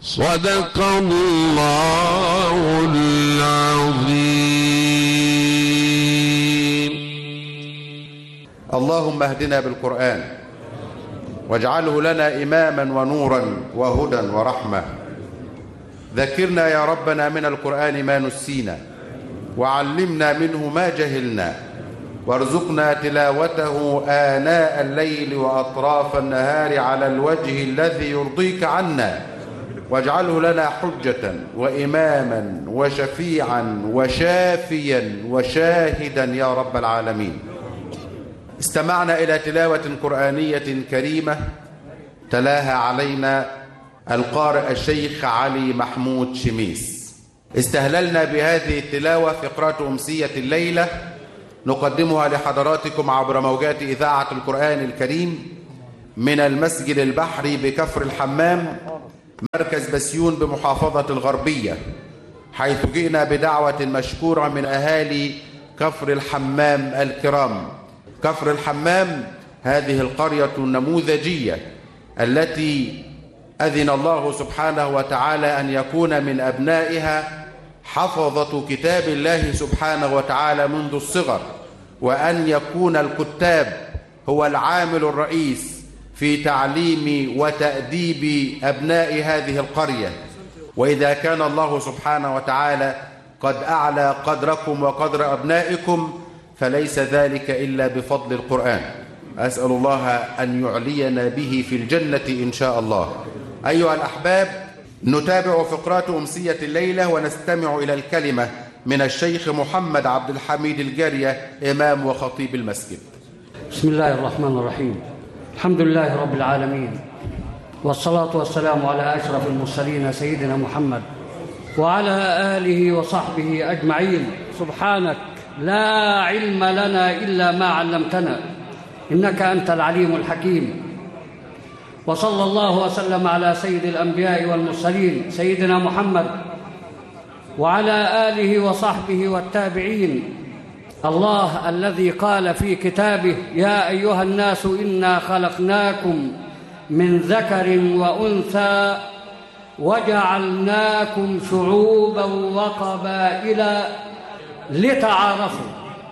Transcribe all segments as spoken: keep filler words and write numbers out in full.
صدق الله العظيم. اللهم اهدنا بالقرآن واجعله لنا إماما ونورا وهدى ورحمة. ذكرنا يا ربنا من القرآن ما نسينا، وعلمنا منه ما جهلنا، وارزقنا تلاوته آناء الليل وأطراف النهار على الوجه الذي يرضيك عنا، واجعله لنا حجة وإماما وشفيعا وشافيا وشاهدا يا رب العالمين. استمعنا إلى تلاوة قرآنية كريمة تلاها علينا القارئ الشيخ علي محمود شميس. استهللنا بهذه التلاوة فقرة أمسية الليلة نقدمها لحضراتكم عبر موجات إذاعة القرآن الكريم من المسجد البحري بكفر الحمام، مركز بسيون بمحافظة الغربية، حيث جئنا بدعوة مشكورة من أهالي كفر الحمام الكرام. كفر الحمام هذه القرية النموذجية التي أذن الله سبحانه وتعالى أن يكون من أبنائها حفظة كتاب الله سبحانه وتعالى منذ الصغر، وأن يكون الكتاب هو العامل الرئيس في تعليم وتأديب أبناء هذه القرية. وإذا كان الله سبحانه وتعالى قد أعلى قدركم وقدر أبنائكم فليس ذلك إلا بفضل القرآن. أسأل الله أن يعلينا به في الجنة إن شاء الله. أيها الأحباب، نتابع فقرات أمسية الليلة ونستمع إلى الكلمة من الشيخ محمد عبد الحميد الجارية، إمام وخطيب المسجد. بسم الله الرحمن الرحيم. الحمد لله رب العالمين، والصلاة والسلام على أشرف المرسلين سيدنا محمد وعلى آله وصحبه أجمعين. سبحانك لا علم لنا إلا ما علمتنا إنك أنت العليم الحكيم. وصلى الله وسلم على سيد الأنبياء والمرسلين سيدنا محمد وعلى آله وصحبه والتابعين. الله الذي قال في كتابه: يا أيها الناس إنا خلقناكم من ذكر وأنثى وجعلناكم شعوبا وقبائل لتعارفوا.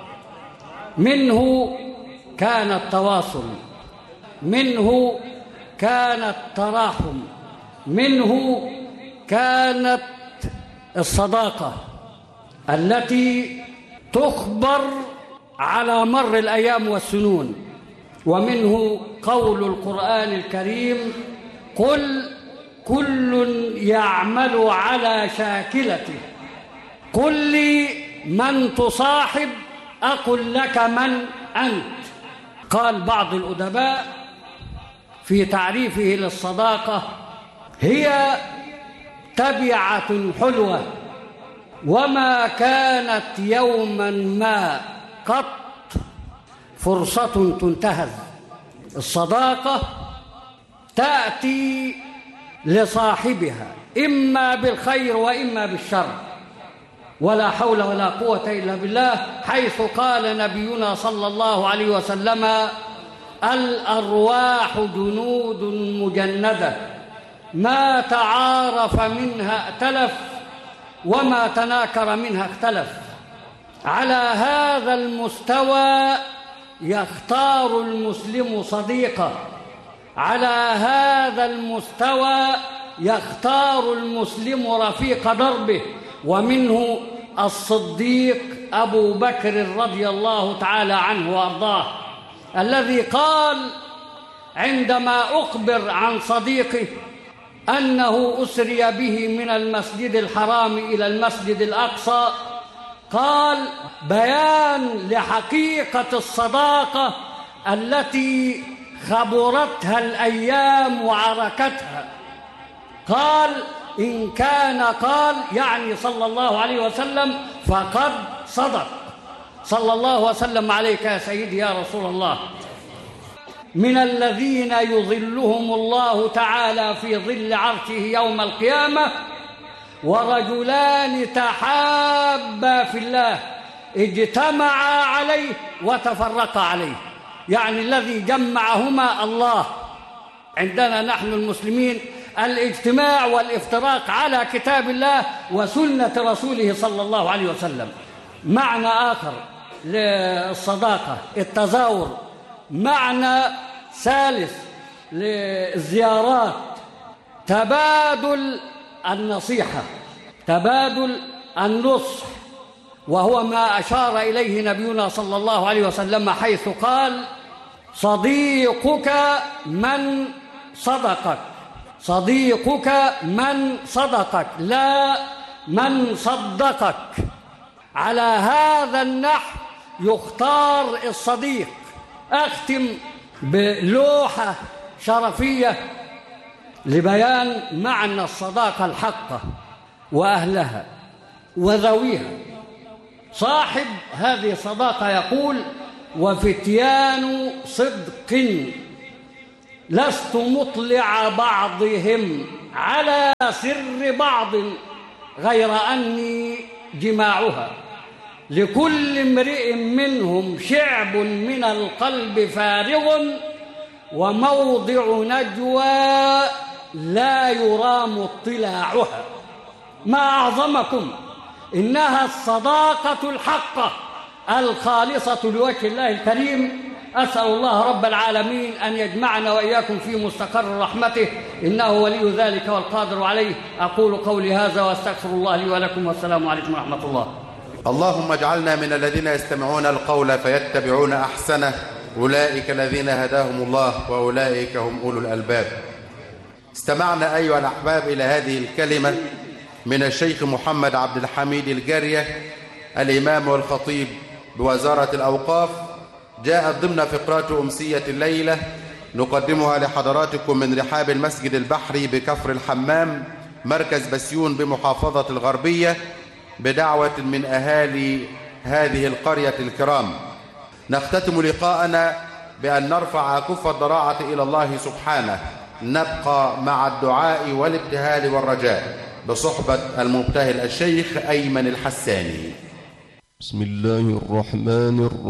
منه كان التواصل، منه كان التراحم، منه كانت الصداقة التي تخبر على مر الأيام والسنون. ومنه قول القرآن الكريم: قل كل يعمل على شاكلته قل لي من تصاحب أقل لك من أنت. قال بعض الأدباء في تعريفه للصداقة: هي تبعة حلوة وما كانت يوما ما قط فرصة تنتهز. الصداقة تأتي لصاحبها إما بالخير وإما بالشر، ولا حول ولا قوة إلا بالله، حيث قال نبينا صلى الله عليه وسلم: الأرواح جنود مجندة ما تعارف منها ائتلف وما تناكر منها اختلف. على هذا المستوى يختار المسلم صديقه، على هذا المستوى يختار المسلم رفيق دربه. ومنه الصديق أبو بكر رضي الله تعالى عنه وأرضاه، الذي قال عندما أخبر عن صديقه أنه أسري به من المسجد الحرام إلى المسجد الأقصى، قال: بيان لحقيقة الصداقة التي خبرتها الأيام وعركتها. قال: إن كان قال يعني صلى الله عليه وسلم فقد صدق. صلى الله وسلم عليك يا سيدي يا رسول الله. من الذين يظلهم الله تعالى في ظل عرشه يوم القيامة: ورجلان تحابا في الله اجتمعا عليه وتفرقا عليه. يعني الذي جمعهما الله. عندنا نحن المسلمين الاجتماع والافتراق على كتاب الله وسنة رسوله صلى الله عليه وسلم. معنى آخر للصداقة التزاور. معنى ثالث للزيارات تبادل النصيحة، تبادل النصح، وهو ما أشار إليه نبينا صلى الله عليه وسلم حيث قال: صديقك من صدقك، صديقك من صدقك لا من صدقك. على هذا النحو يختار الصديق. أختم بلوحة شرفية لبيان معنى الصداقة الحقة وأهلها وذويها. صاحب هذه الصداقة يقول: وفتيان صدق لست مطلع بعضهم على سر بعض غير أني جماعها، لكل امرئ منهم شعب من القلب فارغ، وموضع نجوى لا يرام اطلاعها. ما أعظمكم، إنها الصداقة الحقة الخالصة لوجه الله الكريم. أسأل الله رب العالمين أن يجمعنا وإياكم في مستقر رحمته، إنه ولي ذلك والقادر عليه. أقول قولي هذا وأستغفر الله لي ولكم، والسلام عليكم ورحمة الله. اللهم اجعلنا من الذين يستمعون القول فيتبعون أحسنه، أولئك الذين هداهم الله وأولئك هم أولو الألباب. استمعنا أيها الأحباب إلى هذه الكلمة من الشيخ محمد عبد الحميد الجارية، الإمام والخطيب بوزارة الأوقاف، جاءت ضمن فقرات أمسية الليلة نقدمها لحضراتكم من رحاب المسجد البحري بكفر الحمام، مركز بسيون بمحافظة الغربية، بدعوة من أهالي هذه القرية الكرام. نختتم لقاءنا بأن نرفع كف الضراعة إلى الله سبحانه، نبقى مع الدعاء والابتهال والرجاء بصحبة المبتهل الشيخ أيمن الحساني. بسم الله الرحمن الرحيم.